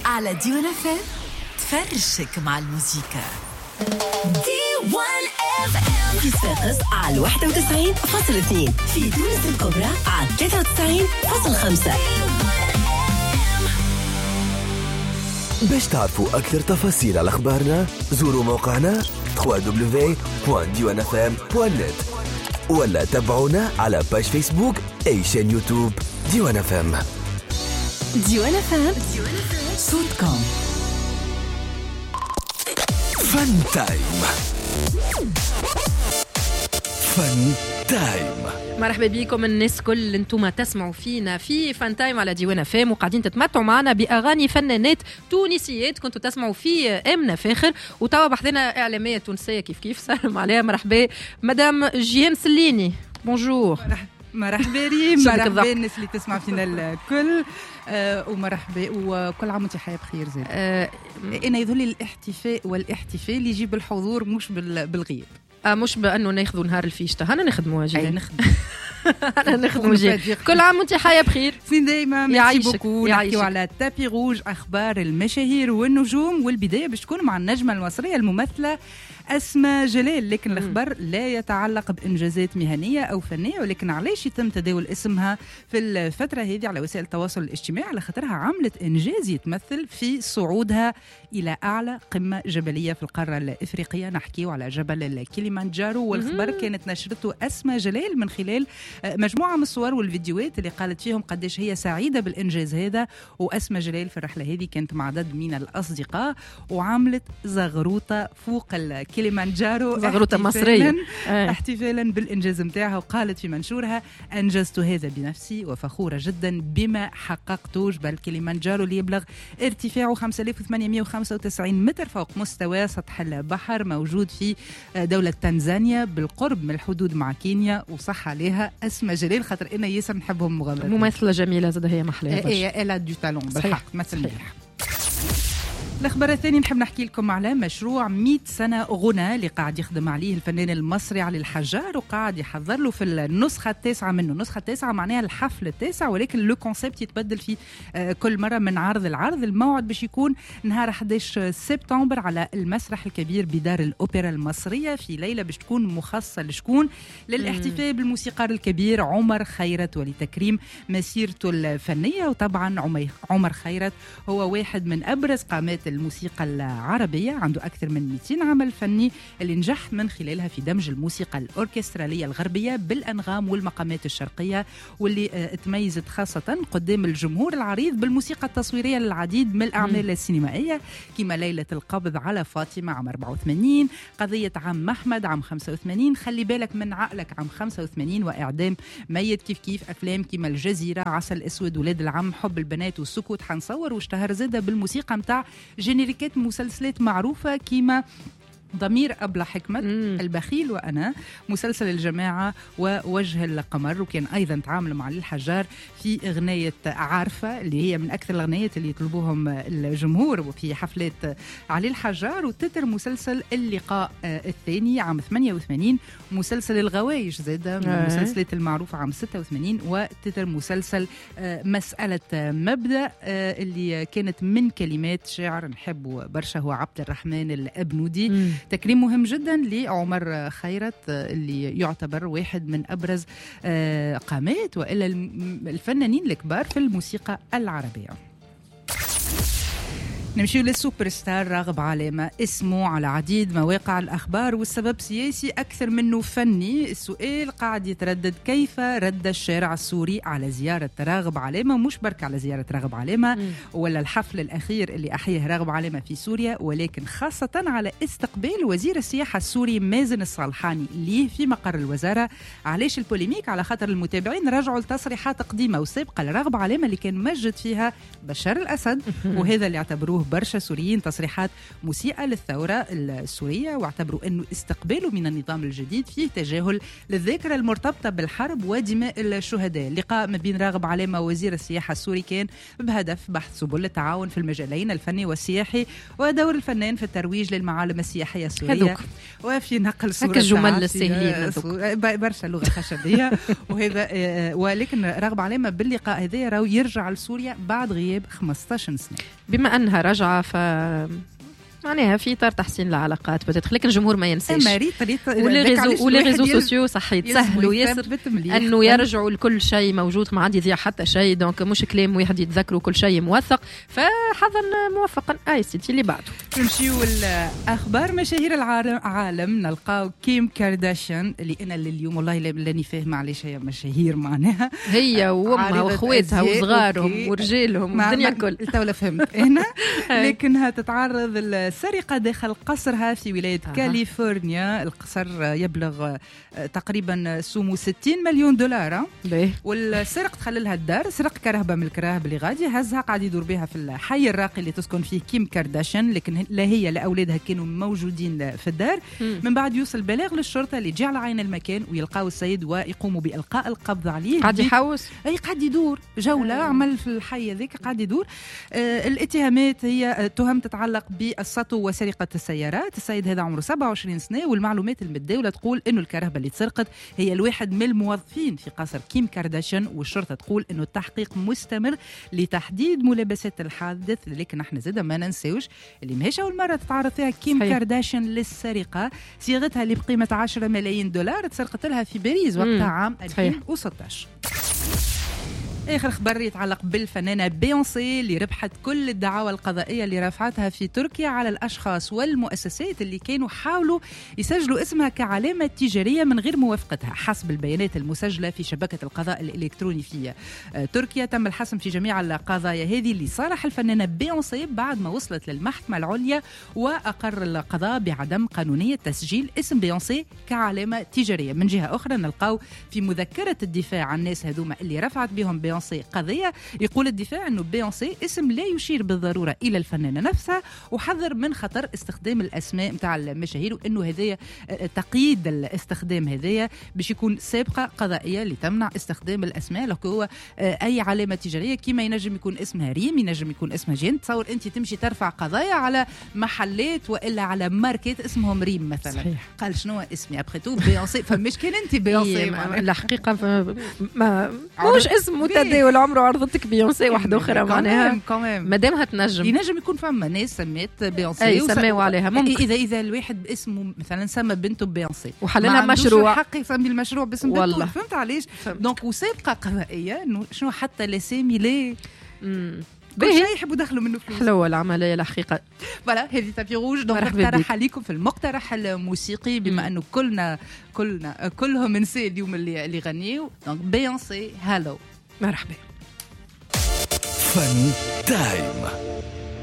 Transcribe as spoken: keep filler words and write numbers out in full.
على ديوان اف ام تفرشك مع الموسيقى. ديوان اف ام في صفاقس على واحد وتسعين فاصلة اثنين، في تونس الكبرى على ثلاثة وتسعين فاصلة خمسة. باش تعرفوا أكثر تفاصيل على أخبارنا زوروا موقعنا دبليو دبليو دبليو دوت ديوان اف ام دوت نت ولا تابعونا على باج فيسبوك أي شان يوتيوب ديوان اف ام. ديوان اف ام صوتكم. فن تايم. فن تايم. مرحبا بكم الناس كل اللي انتم تسمعوا فينا في فان تايم على ديوان اف ام وقاعدين تتمتعوا معنا باغاني فنانات تونسيات. كنتوا تسمعوا في امنه فاخر وتوا بحثنا اعلاميه تونسيه كيف كيف. سلام عليها. مرحبا مدام جيان سليني. بونجور. مرحبا ريم. مرحبا الناس اللي تسمع فينا الكل. آه ومرحبا وكل عام وانت حياة بخير زين. آه انا يظهر لي الاحتفاء والاحتفال اللي يجيب الحضور مش بالغياب. آه مش بانه ناخذوا نهار الفيشته هنا نخدموا جيد. اي نخدم انا نخدموا جيد. كل عام وانت حياة بخير. سين دايما ميرسي بوكو. نحكيو على تابي روج، اخبار المشاهير والنجوم، والبدايه باش تكون مع النجمه المصريه الممثله أسماء جلال. لكن الخبر لا يتعلق بإنجازات مهنية أو فنية، ولكن علاش يتم تداول اسمها في الفترة هذه على وسائل التواصل الاجتماعي؟ على خاطرها عملت إنجاز يتمثل في صعودها إلى أعلى قمة جبلية في القارة الإفريقية. نحكيه على جبل الكليمانجارو، والخبر كانت نشرته أسماء جلال من خلال مجموعة من الصور والفيديوهات اللي قالت فيهم قديش هي سعيدة بالإنجاز هذا. وأسماء جلال في الرحلة هذه كانت مع عدد من الأصدقاء وعملت زغروطة فوق كليمانجارو، زغروطة مصرية احتفالا بالإنجاز متاعها. وقالت في منشورها: أنجزت هذا بنفسي وفخورة جدا بما حققته. جبل كليمانجارو اللي يبلغ ارتفاعه خمسة آلاف وثمانمائة وخمسة وتسعين متر فوق مستوى سطح البحر، موجود في دولة تنزانيا بالقرب من الحدود مع كينيا. وصح عليها أسماء جلال خاطر إنا ياسر نحبهم مغامرات. ممثلة جميلة زاد هي محلاها. هي إلا دو تالون بالحق مثل مليح. الأخبار الثانية نحب نحكي لكم على مشروع مئة سنة غنى اللي قاعد يخدم عليه الفنان المصري علي الحجار، وقاعد يحضر له في النسخة التاسعة منه. النسخة التاسعة معناها الحفل التاسع، ولكن لو كونسيبت يتبدل في كل مرة من عرض العرض. الموعد باش يكون نهار أحد عشر سبتمبر على المسرح الكبير بدار الأوبرا المصرية، في ليلة باش تكون مخصصة لشكون؟ للاحتفال بالموسيقار الكبير عمر خيرت ولتكريم مسيرته الفنية. وطبعا عمر خيرت هو واحد من أبرز قامات الموسيقى العربية، عنده أكثر من مئتين عمل فني اللي نجح من خلالها في دمج الموسيقى الأوركسترالية الغربية بالأنغام والمقامات الشرقية، واللي تميزت خاصة قدام الجمهور العريض بالموسيقى التصويرية للعديد من الأعمال السينمائية كما ليلة القبض على فاطمة عام أربعة وثمانين، قضية عم محمد عام خمسة وثمانين، خلي بالك من عقلك عام خمسة وثمانين، وإعدام ميت كيف كيف. أفلام كما الجزيرة، عسل أسود، ولاد العم، حب البنات، والسكوت حنصور. واشتهر زادة بالموسيقى متاع جينيريكات مسلسلات معروفة كيما ضمير أبلة حكمة، مم. البخيل وأنا، مسلسل الجماعة، ووجه القمر. وكان أيضا تعامل مع علي الحجار في أغنية عارفة اللي هي من أكثر الأغنيات اللي يطلبوهم الجمهور في حفلات علي الحجار. وتتر مسلسل اللقاء الثاني عام ثمانية وثمانين، مسلسل الغوايش زادة من المسلسلات المعروفة عام ستة وثمانين، وتتر مسلسل مسألة مبدأ اللي كانت من كلمات شاعر نحبه برشا هو عبد الرحمن الأبنودي. مم. تكريم مهم جدا لعمر خيرت اللي يعتبر واحد من أبرز قامات وإلا الفنانين الكبار في الموسيقى العربية. نمشي للسوبر ستار راغب علامة، اسمه على عديد مواقع الأخبار والسبب سياسي أكثر منه فني. السؤال قاعد يتردد: كيف رد الشارع السوري على زيارة راغب علامة؟ مش برك على زيارة راغب علامة م. ولا الحفل الأخير اللي أحياه راغب علامة في سوريا، ولكن خاصة على استقبال وزير السياحة السوري مازن الصالحاني ليه في مقر الوزارة. علاش البوليميك؟ على خاطر المتابعين رجعوا لتصريحات قديمة وسابقة لراغب علامة اللي كان مجد فيها بشار الأسد، وهذا اللي اعتبروه اعتبروه برشا سوريين تصريحات مسيئة للثورة السورية، واعتبروا أنه استقباله من النظام الجديد فيه تجاهل للذاكرة المرتبطة بالحرب ودماء الشهداء. لقاء ما بين راغب علامة وزير السياحة السوري كان بهدف بحث سبل التعاون في المجالين الفني والسياحي ودور الفنان في الترويج للمعالم السياحية السورية وفي نقل صورة الجمل السهلين برشا لغة خشبية وهذا. ولكن راغب علامة باللقاء هذا راهو يرجع لسوريا بعد غياب خمسطاش سنة. بما أنها رجعة ف معناها في اطار تحسين العلاقات بتدخل، لكن الجمهور ما ينساش. ولي ريزو سوسيو صح يتسهلوا ياسر انه يرجعوا لكل شيء موجود، ما عندي يضيع حتى شيء، دونك مش كلام واحد يتذكروا كل شيء موثق. فحظا موفقا. اي سيتي اللي بعده نمشيو الاخبار مشاهير العالم. نلقاو كيم كارداشيان اللي انا اليوم والله لاني فاهمه علاش هي مشاهير معناها، هي وامها واخواتها وصغارهم ورجالهم والدنيا الكل. تو فهمت هنا. لكنها تتعرض السرقة داخل قصرها في ولاية آه. كاليفورنيا. القصر يبلغ تقريبا سومه ستين مليون دولار. بيه. والسرق تخللها الدار، سرق كرهبة من الكراهب اللي غادي هزها قاعد يدور بها في الحي الراقي اللي تسكن فيه كيم كارداشيان، لكن لا هي لا أولادها كانوا موجودين في الدار. م. من بعد يوصل بلاغ للشرطة اللي جعل عين المكان ويلقاو السيد ويقوموا بإلقاء القبض عليه. قاعد يحوس، أي قاعد يدور جولة. آه. عمل في الحي ذيك قاعد يدور. آه الاتهامات هي تهم تتعلق بالسطو وسرقة السيارات. السيد هذا عمره سبعة وعشرين سنة، والمعلومات المتداولة تقول إنه الكرهبة اللي تسرقت هي الواحد من الموظفين في قصر كيم كارداشيان، والشرطة تقول إنه التحقيق مستمر لتحديد ملابسات الحادث. لكن احنا زادا ما ننساوش اللي ماهيش أول مرة تتعرض فيها كيم صحيح. كارداشيان للسرقة. صياغتها اللي بقيمة عشرة ملايين دولار تسرقت لها في باريس وقتها عام ألفين وستة عشر. آخر خبر يتعلق بالفنانة بيونسي اللي ربحت كل الدعاوى القضائية اللي رفعتها في تركيا على الأشخاص والمؤسسات اللي كانوا حاولوا يسجلوا اسمها كعلامة تجارية من غير موافقتها. حسب البيانات المسجلة في شبكة القضاء الإلكتروني في تركيا تم الحسم في جميع القضايا هذه لصالح الفنانة بيونسي بعد ما وصلت للمحكمة العليا وأقر القضاء بعدم قانونية تسجيل اسم بيونسي كعلامة تجارية. من جهة أخرى نلقاو في مذكرة الدفاع عن الناس هذوما اللي رفعت بهم بيونسي قضية، يقول الدفاع أنه بيونسي اسم لا يشير بالضرورة إلى الفنانة نفسها، وحذر من خطر استخدام الأسماء متاع المشاهير، وأنه هذايا تقييد الاستخدام هذايا باش يكون سابقة قضائية لتمنع استخدام الأسماء. لو هو أي علامة تجارية كما ينجم يكون اسمها ريم، ينجم يكون اسمها جين. تصور أنت تمشي ترفع قضايا على محلات وإلا على ماركات اسمهم ريم مثلا. صحيح. قال شنو اسمي أبخيتو بيونسي، فمش كان أنت بيونسي. الحقيقة ما مش اسم متداول عمره عرضتك بيونسي واحدة أخرى معناها مادامها تنجم ينجم يكون فما ناس سميت بيونسي أي سماوا عليها. ممكن إذا إذا الواحد باسمه مثلا سمى بنته بيونسي وحللها مشروع حق يسمي المشروع باسم بنته. فهمت علاش؟ دونك وسابقة قضائية إنه شنو حتى لسامي ليه كل شيء يحبوا يدخلوا منه فلوس. حلوة العملية الحقيقة. فوالا هذه تابي روج. دونك نقترح عليكم في المقترح الموسيقي بما انه كلنا كلنا كلهم نساء اليوم اللي اللي غنيوا. دونك بيونسي هالو. مرحبا. فن تايم.